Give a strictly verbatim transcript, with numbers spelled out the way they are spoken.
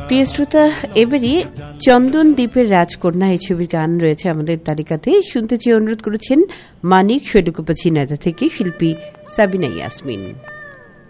প্রিয় শ্রোতা, এবারে চন্দন দ্বীপের রাজকন্যা এই ছবির গান রয়েছে আমাদের তালিকাতে। শুনতে চেয়ে অনুরোধ করেছেন মানিক শৈলকুপা ঝিনাইদহ থেকে শিল্পী সাবিনা ইয়াসমিন।